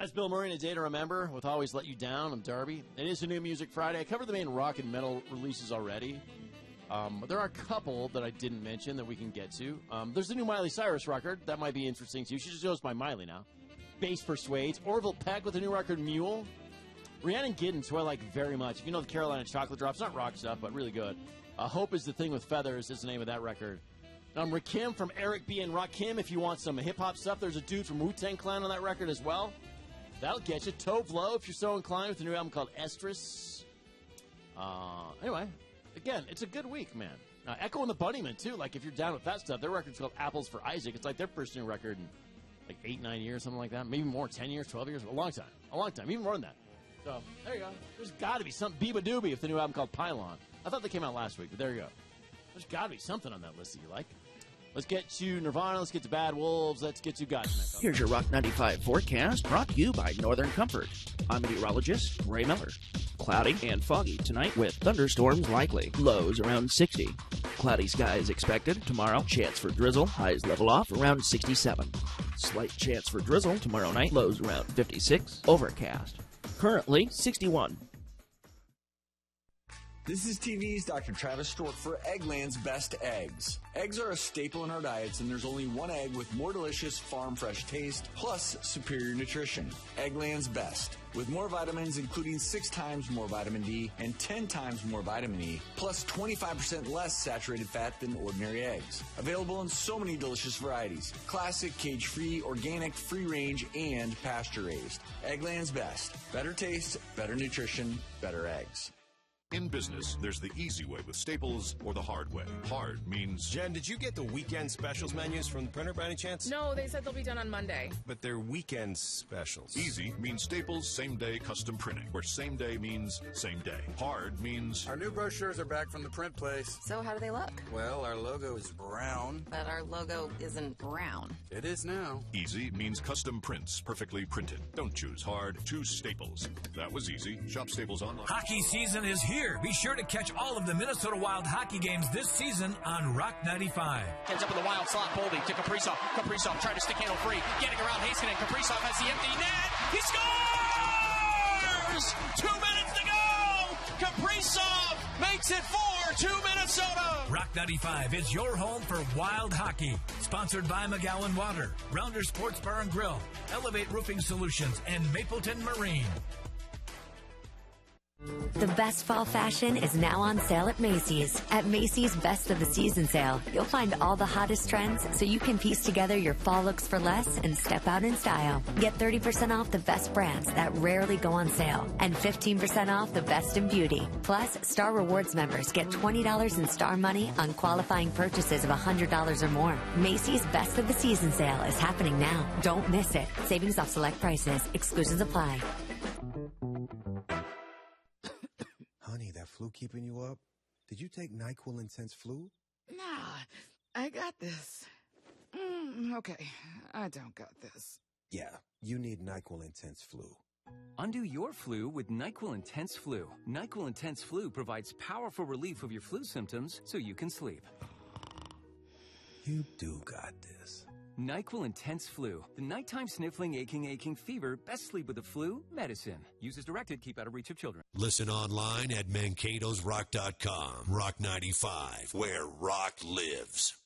That's Bill Murray and A Day to Remember with Always Let You Down. I'm Darby. It is a new Music Friday. I covered the main rock and metal releases already. There are a couple that I didn't mention that we can get to. There's the new Miley Cyrus record. That might be interesting to you. She just goes by Miley now. Bass Persuades. Orville Peck with the new record Mule. Rhiannon Giddens, who I like very much. If you know the Carolina Chocolate Drops, not rock stuff, but really good. Hope is the Thing with Feathers is the name of that record. Rakim from Eric B. and Rakim. If you want some hip-hop stuff, there's a dude from Wu-Tang Clan on that record as well. That'll get you. Tove Lo, if you're so inclined, with a new album called Estrus. Anyway, again, it's a good week, man. Echo and the Bunnymen, too. Like, if you're down with that stuff, their record's called Apples for Isaac. It's like their first new record in, like, 8, 9 years, something like that. Maybe more, 10 years, 12 years. A long time, even more than that. So, there you go. There's got to be some Biba Doobie with the new album called Pylon. I thought they came out last week, but there you go. There's got to be something on that list that you like. Let's get to Nirvana. Let's get to Bad Wolves. Let's get to Godsmack. Here's your Rock 95 forecast, brought to you by Northern Comfort. I'm meteorologist Ray Miller. Cloudy and foggy tonight with thunderstorms likely. Lows around 60. Cloudy skies expected tomorrow. Chance for drizzle. Highs level off around 67. Slight chance for drizzle tomorrow night. Lows around 56. Overcast. Currently 61. This is TV's Dr. Travis Stork for Eggland's Best Eggs. Eggs are a staple in our diets, and there's only one egg with more delicious farm-fresh taste, plus superior nutrition. Eggland's Best. With more vitamins, including 6 times more vitamin D and 10 times more vitamin E, plus 25% less saturated fat than ordinary eggs. Available in so many delicious varieties. Classic, cage-free, organic, free-range, and pasture-raised. Eggland's Best. Better taste, better nutrition, better eggs. In business, there's the easy way with Staples or the hard way. Hard means... Jen, did you get the weekend specials menus from the printer by any chance? No, they said they'll be done on Monday. But they're weekend specials. Easy means Staples same-day custom printing, where same day means same day. Hard means... Our new brochures are back from the print place. So how do they look? Well, our logo is brown. But our logo isn't brown. It is now. Easy means custom prints, perfectly printed. Don't choose hard, choose Staples. That was easy. Shop Staples online. Hockey season is here. Be sure to catch all of the Minnesota Wild hockey games this season on Rock 95. Ends up in the Wild slot. Boldy to Kaprizov. Kaprizov trying to stick handle free. Getting around Haskinen. Kaprizov has the empty net. He scores! 2 minutes to go! Kaprizov makes it 4-2 Minnesota! Rock 95 is your home for Wild hockey. Sponsored by McGowan Water, Rounder Sports Bar and Grill, Elevate Roofing Solutions, and Mapleton Marine. The best fall fashion is now on sale at Macy's. At Macy's Best of the Season sale, you'll find all the hottest trends so you can piece together your fall looks for less and step out in style. Get 30% off the best brands that rarely go on sale and 15% off the best in beauty. Plus, Star Rewards members get $20 in Star Money on qualifying purchases of $100 or more. Macy's Best of the Season sale is happening now. Don't miss it. Savings off select prices. Exclusions apply. Honey, that flu keeping you up? Did you take NyQuil Intense Flu? Nah, I got this. Okay, I don't got this. Yeah, you need NyQuil Intense Flu. Undo your flu with NyQuil Intense Flu. NyQuil Intense Flu provides powerful relief of your flu symptoms so you can sleep. You do got this. NyQuil Intense Flu. The nighttime sniffling, aching fever. Best sleep with the flu medicine. Use as directed. Keep out of reach of children. Listen online at Mankato'sRock.com. Rock 95, where rock lives.